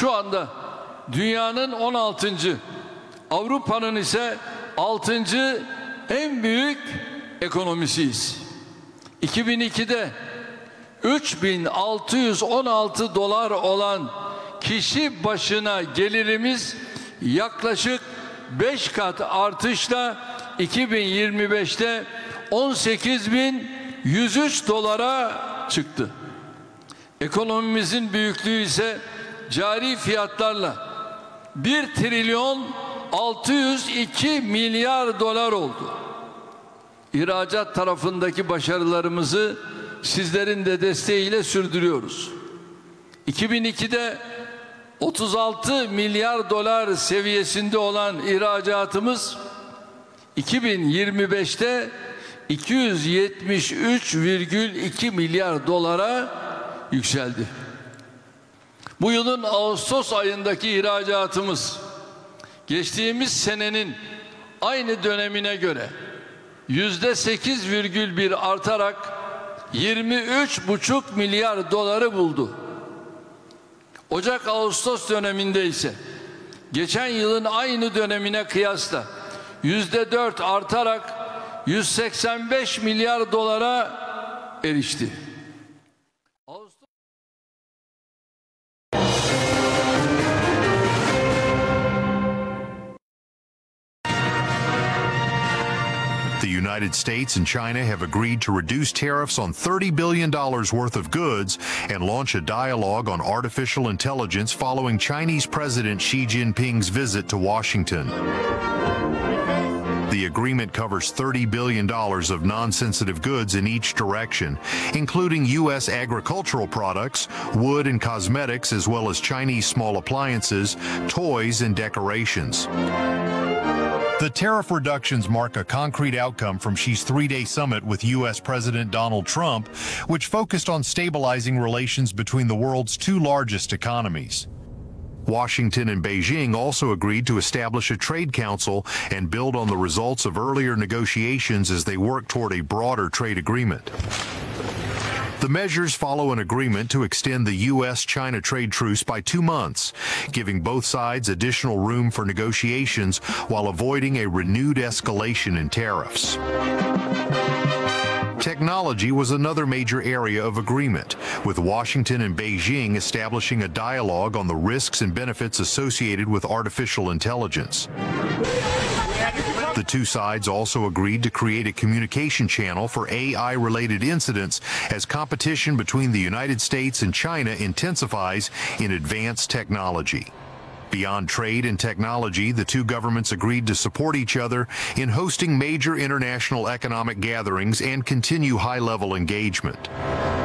şu anda dünyanın 16. Avrupa'nın ise 6. en büyük ekonomisiyiz. 2002'de 3.616 dolar olan kişi başına gelirimiz yaklaşık 5 kat artışla 2025'te 18.103 dolara çıktı. Ekonomimizin büyüklüğü ise cari fiyatlarla 1 trilyon 602 milyar dolar oldu. İhracat tarafındaki başarılarımızı sizlerin de desteğiyle sürdürüyoruz. 2002'de 36 milyar dolar seviyesinde olan ihracatımız 2025'te 273,2 milyar dolara yükseldi. Bu yılın Ağustos ayındaki ihracatımız geçtiğimiz senenin aynı dönemine göre %8,1 artarak 23,5 milyar doları buldu. Ocak-Ağustos döneminde ise geçen yılın aynı dönemine kıyasla %4 artarak 185 milyar dolara erişti. The United States and China have agreed to reduce tariffs on $30 billion worth of goods and launch a dialogue on artificial intelligence following Chinese President Xi Jinping's visit to Washington. The agreement covers $30 billion of non-sensitive goods in each direction, including U.S. agricultural products, wood and cosmetics, as well as Chinese small appliances, toys, and decorations. The tariff reductions mark a concrete outcome from Xi's three-day summit with U.S. President Donald Trump, which focused on stabilizing relations between the world's two largest economies. Washington and Beijing also agreed to establish a trade council and build on the results of earlier negotiations as they work toward a broader trade agreement. The measures follow an agreement to extend the U.S.-China trade truce by 2 months, giving both sides additional room for negotiations while avoiding a renewed escalation in tariffs. Technology was another major area of agreement, with Washington and Beijing establishing a dialogue on the risks and benefits associated with artificial intelligence. The two sides also agreed to create a communication channel for AI-related incidents as competition between the United States and China intensifies in advanced technology. Beyond trade and technology, the two governments agreed to support each other in hosting major international economic gatherings and continue high-level engagement.